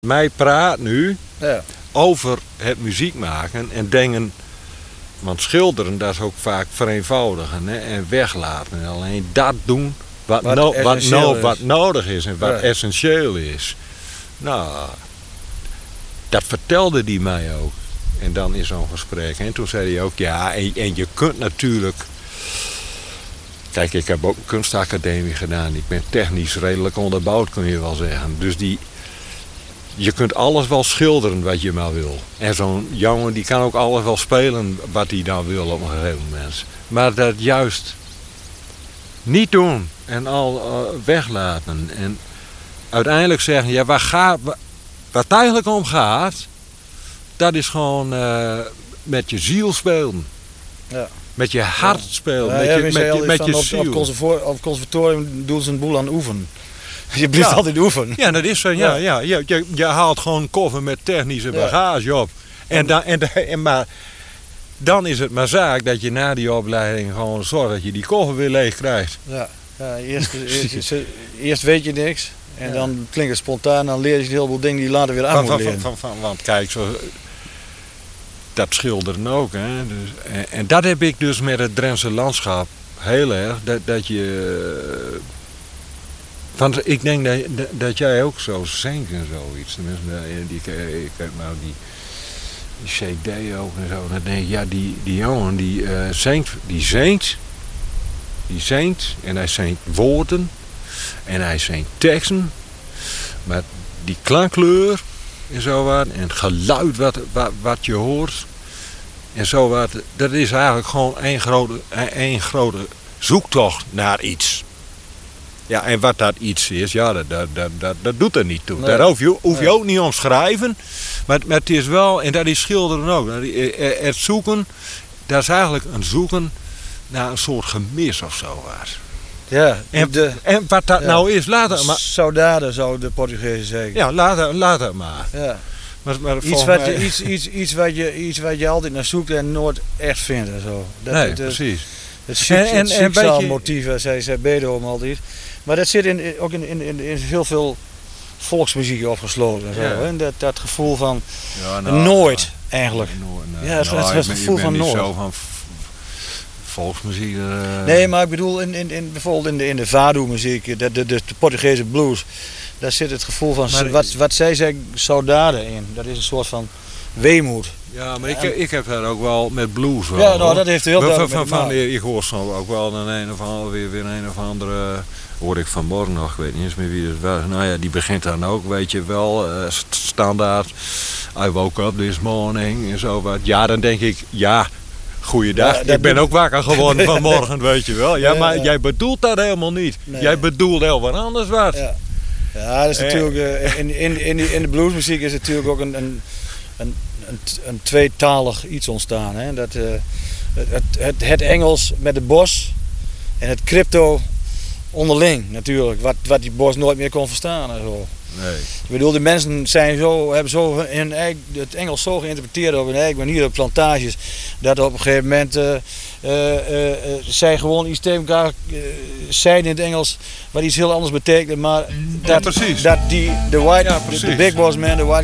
Mij praat nu Ja. over het muziek maken en denken, want schilderen dat is ook vaak vereenvoudigen en weglaten. En alleen dat doen wat nodig is en wat essentieel is. Nou, dat vertelde hij mij ook. En dan in zo'n gesprek. En toen zei hij ook, ja, en je kunt natuurlijk... Kijk, ik heb ook een kunstacademie gedaan. Ik ben technisch redelijk onderbouwd, kun je wel zeggen. Dus je kunt alles wel schilderen wat je maar wil. En zo'n jongen die kan ook alles wel spelen wat hij dan wil op een gegeven moment. Maar dat juist niet doen en al weglaten. En uiteindelijk zeggen, ja, wat het eigenlijk om gaat, dat is gewoon met je ziel spelen. Ja. Met je hart spelen, met je ziel. Op conservatorium doen ze een boel aan oefenen. Je blijft altijd oefenen. Ja, dat is zo. Ja. Je haalt gewoon een koffer met technische bagage op. Maar dan is het maar zaak dat je na die opleiding gewoon zorgt dat je die koffer weer leeg krijgt. Ja, eerst weet je niks. En dan klinkt het spontaan. Dan leer je een heleboel dingen die je later weer aan moet leren. Want kijk, dat schilderen ook. Hè. Dus, en dat heb ik dus met het Drentse landschap heel erg. Dat je... Want ik denk dat jij ook zo zingt en zoiets. Tenminste, ik heb nou die CD ook en zo. Dan denk ik, ja, die jongen die zingt en hij zingt woorden en hij zingt teksten. Maar die klankkleur en zo wat en het geluid wat je hoort en zo wat, dat is eigenlijk gewoon één grote zoektocht naar iets. Ja, en wat dat iets is, ja, dat doet er niet toe. Nee. Daar hoef je ook niet om schrijven. Maar het is wel, en dat is schilderen ook. Het zoeken, dat is eigenlijk een zoeken naar een soort gemis of zo. Ja, en wat dat nou is, laat het maar. Saudade zou de Portugezen zeggen. Ja, laat het maar. Ja. Maar iets wat je altijd naar zoekt en nooit echt vindt en zo. Precies. Het succesmotieven, zei Beethoven altijd. Maar dat zit ook in heel veel volksmuziek opgesloten. En zo, hè? Dat gevoel van nooit eigenlijk. Het gevoel van nooit. Zo van volksmuziek. Nee, maar ik bedoel bijvoorbeeld in de Vado-muziek, de Portugese blues. Daar zit het gevoel van, wat zij zeggen, saudade in. Dat is een soort van weemoed. Ja, maar ik heb daar ook wel met blues wel. Ja, nou, dat heeft heel duidelijk. Ik hoor soms ook wel een of andere, hoor ik vanmorgen nog, ik weet niet eens meer wie het was. Nou ja, die begint dan ook, weet je wel, standaard. I woke up this morning en zo wat. Ja, dan denk ik, ja, goeiedag. Ik ben ook wakker geworden vanmorgen, weet je wel. Ja, maar jij bedoelt dat helemaal niet. Nee. Jij bedoelt heel wat anders wat. Ja, dat is natuurlijk, in de bluesmuziek is natuurlijk ook een tweetalig iets ontstaan. Hè? Dat, het Engels met de bos en het crypto onderling natuurlijk, wat die bos nooit meer kon verstaan. En zo. Nee. Ik bedoel, de mensen hebben zo het Engels zo geïnterpreteerd op hun eigen manier op plantages, dat op een gegeven moment zij gewoon iets tegen elkaar zeiden in het Engels wat iets heel anders betekent, maar de big boss man, de white